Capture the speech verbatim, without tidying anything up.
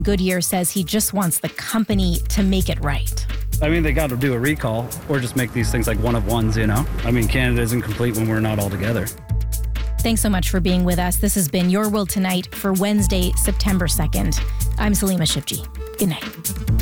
Goodyear says he just wants the company to make it right. I mean, they got to do a recall or just make these things like one of ones, you know? I mean, Canada isn't complete when we're not all together. Thanks so much for being with us. This has been Your World Tonight for Wednesday, September second. I'm Salima Shipji. Good night.